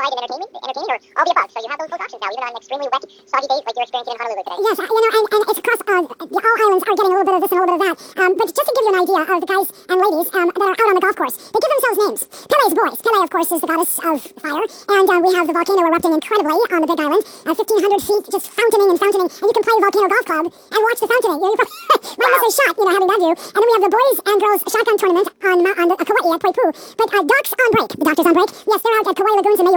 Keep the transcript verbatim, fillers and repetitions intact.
classified and entertaining, entertaining, or all the above. So you have those both options now, even on an extremely wet, soggy day like you're experiencing in Honolulu today. Yes, you know, and, and it's across uh, the, all islands are getting a little bit of this and a little bit of that. Um, but just to give you an idea of the guys and ladies um, that are out on the golf course, they give themselves names. Pele's boys. Pele, of course, is the goddess of fire, and uh, we have the volcano erupting incredibly on the Big Island, uh, fifteen hundred feet, just fountaining and fountaining, and you can play Volcano Golf Club and watch the fountaining. You know, you might miss a shot, you know, having that view. And then we have the boys and girls shotgun tournament on, on the, uh, Kauai at Poipu. But uh, Doc's on break. The doctor's on break. Yes, they're out at Kauai Lagoons in May.